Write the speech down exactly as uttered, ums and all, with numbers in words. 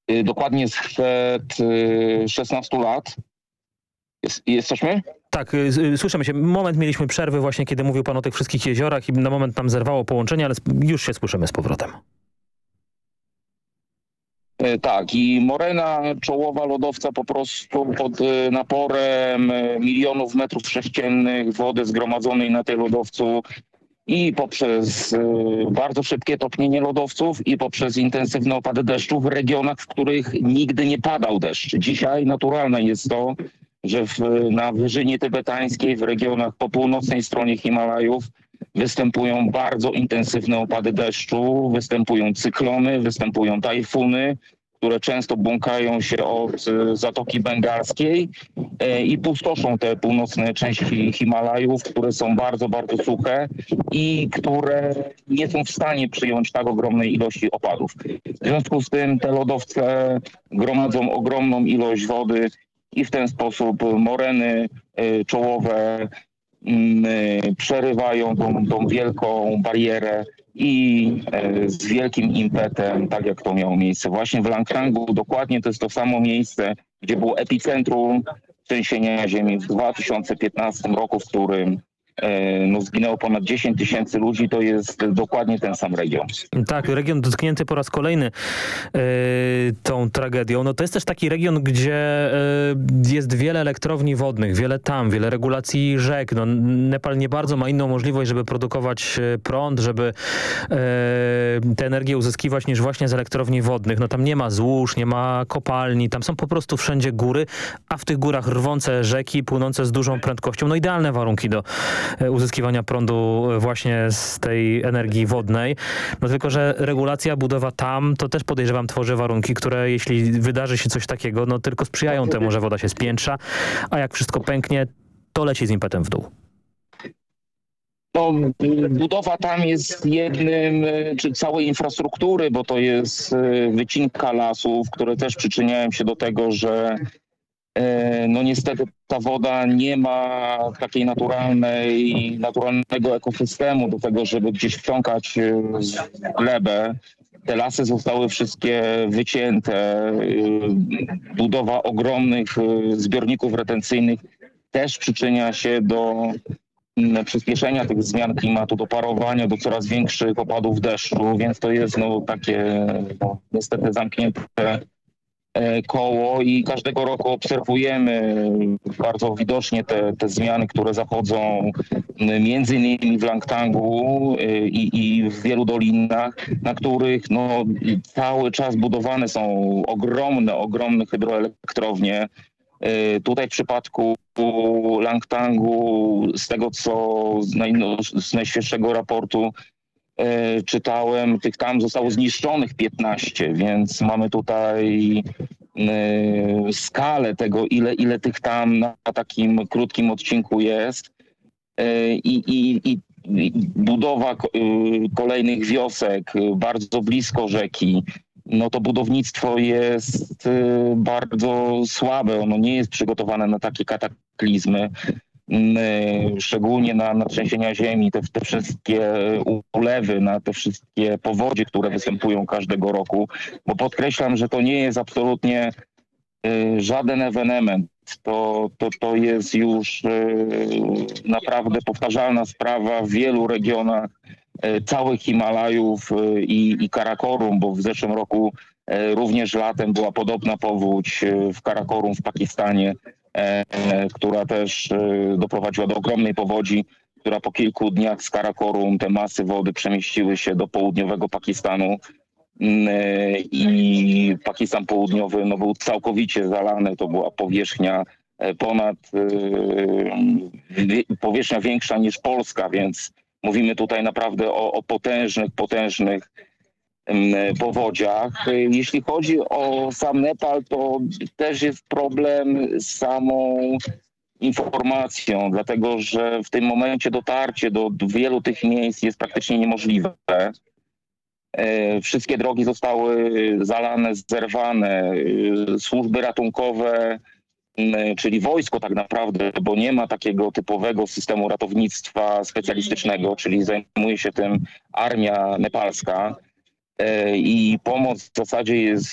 Y, dokładnie sprzed y, szesnastu lat. Jest, jesteśmy? Tak, y, y, słyszymy się. Moment mieliśmy przerwy właśnie, kiedy mówił pan o tych wszystkich jeziorach i na moment nam zerwało połączenie, ale sp- już się słyszymy z powrotem. Y, tak, i morena czołowa lodowca po prostu pod y, naporem y, milionów metrów sześciennych wody zgromadzonej na tej lodowcu i poprzez y, bardzo szybkie topnienie lodowców i poprzez intensywne opady deszczu w regionach, w których nigdy nie padał deszcz. Dzisiaj naturalne jest to, że w, na wyżynie tybetańskiej, w regionach po północnej stronie Himalajów występują bardzo intensywne opady deszczu, występują cyklony, występują tajfuny, które często błąkają się od e, Zatoki Bengalskiej e, i pustoszą te północne części Himalajów, które są bardzo, bardzo suche i które nie są w stanie przyjąć tak ogromnej ilości opadów. W związku z tym te lodowce gromadzą ogromną ilość wody i w ten sposób moreny e, czołowe m, e, przerywają tą, tą wielką barierę i e, z wielkim impetem, tak jak to miało miejsce właśnie w Langtangu. Dokładnie to jest to samo miejsce, gdzie było epicentrum trzęsienia ziemi w dwa tysiące piętnastym roku, w którym e, no, zginęło ponad dziesięć tysięcy ludzi. To jest dokładnie ten sam region. Tak, region dotknięty po raz kolejny yy, tą tragedią. No to jest też taki region, gdzie yy, jest wiele elektrowni wodnych, wiele tam, wiele regulacji rzek. No, Nepal nie bardzo ma inną możliwość, żeby produkować yy, prąd, żeby yy, tę energię uzyskiwać niż właśnie z elektrowni wodnych. No tam nie ma złóż, nie ma kopalni, tam są po prostu wszędzie góry, a w tych górach rwące rzeki płynące z dużą prędkością. No idealne warunki do yy, uzyskiwania prądu właśnie z tej energii wodnej. No tylko, że regulacja, budowa tam, to też podejrzewam tworzy warunki, które jeśli wydarzy się coś takiego, no tylko sprzyjają temu, że woda się spiętrza, a jak wszystko pęknie, to leci z impetem w dół. No, budowa tam jest jednym, y, czy całej infrastruktury, bo to jest y, wycinka lasów, które też przyczyniają się do tego, że e, no niestety ta woda nie ma takiej naturalnej, naturalnego ekosystemu do tego, żeby gdzieś wciągać e, z glebę. Te lasy zostały wszystkie wycięte. e, Budowa ogromnych e, zbiorników retencyjnych też przyczynia się do mm, przyspieszenia tych zmian klimatu, do parowania, do coraz większych opadów deszczu, więc to jest no, takie no, niestety zamknięte e, koło i każdego roku obserwujemy bardzo widocznie te, te zmiany, które zachodzą m, między innymi w Langtangu e, i, i w wielu dolinach, na których no, cały czas budowane są ogromne, ogromne hydroelektrownie. E, Tutaj w przypadku Langtangu, z tego co z, najno- z najświeższego raportu e, czytałem, tych tam zostało zniszczonych piętnaście, więc mamy tutaj e, skalę tego, ile, ile tych tam na takim krótkim odcinku jest. E, i, i, i, i budowa ko- y, kolejnych wiosek y, bardzo blisko rzeki, no to budownictwo jest y, bardzo słabe, ono nie jest przygotowane na takie kataklizmy. Mm, y, Szczególnie na, na trzęsienia ziemi, te, te wszystkie ulewy, na te wszystkie powodzie, które występują każdego roku, bo podkreślam, że to nie jest absolutnie y, żaden ewenement. To, to, to jest już y, naprawdę powtarzalna sprawa w wielu regionach y, całych Himalajów y, i, i Karakorum, bo w zeszłym roku y, również latem była podobna powódź y, w Karakorum w Pakistanie, e, e, która też y, doprowadziła do ogromnej powodzi, która po kilku dniach z Karakorum te masy wody przemieściły się do południowego Pakistanu. Mm, I Pakistan Południowy no, był całkowicie zalany. To była powierzchnia e, ponad e, wie- powierzchnia większa niż Polska, więc mówimy tutaj naprawdę o, o potężnych, potężnych em, powodziach. E, Jeśli chodzi o sam Nepal, to też jest problem z samą informacją, dlatego że w tym momencie dotarcie do do wielu tych miejsc jest praktycznie niemożliwe. E, Wszystkie drogi zostały zalane, zerwane. e, Służby ratunkowe, m, czyli wojsko tak naprawdę, bo nie ma takiego typowego systemu ratownictwa specjalistycznego, czyli zajmuje się tym armia nepalska. E, I pomoc w zasadzie jest